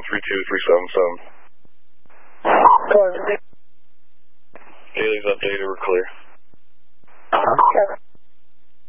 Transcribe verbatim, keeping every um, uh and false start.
three two three seven seven. Dailies updated, we're clear. Uh-huh.